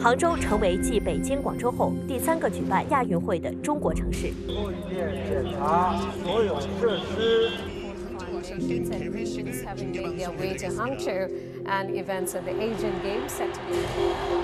杭州成为继北京、广州后第3个举办亚运会的中国城市。 供应链检查所有设施。 Nations and regions having made their way to Hangzhou, and events at the Asian Games set to be